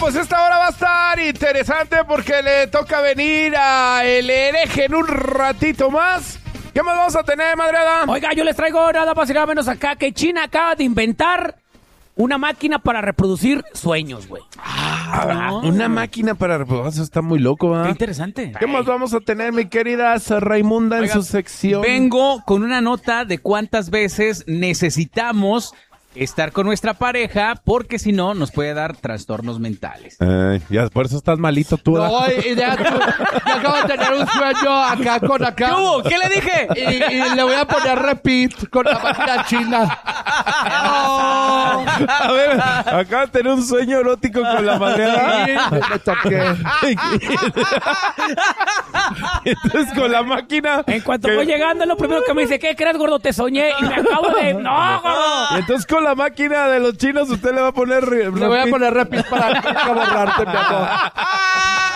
pues esta hora va a estar interesante porque le toca venir a El Hereje en un ratito más. ¿Qué más vamos a tener, madreada? Oiga, yo les traigo nada más y nada menos acá que China acaba de inventar una máquina para reproducir sueños, güey. Una máquina para reproducir. Eso está muy loco, ¿verdad? Qué interesante. ¿Qué más vamos a tener, mi querida Raimunda, en su sección? Vengo con una nota de cuántas veces necesitamos estar con nuestra pareja, porque si no, nos puede dar trastornos mentales. Ya, por eso estás malito tú. No, ya acabo de tener un sueño acá con acá. ¿Qué hubo? ¿Qué le dije? Y le voy a poner repeat con la máquina china. A ver, acá de tener un sueño erótico con la madreada. Me toqué. Entonces, con la máquina. En cuanto voy llegando, lo primero que me dice, ¿qué crees, gordo? Te soñé y me acabo de... ¡No, gordo! Y entonces, con la máquina de los chinos, usted le va a poner. Le voy a poner repeat para borrarte, mi amor.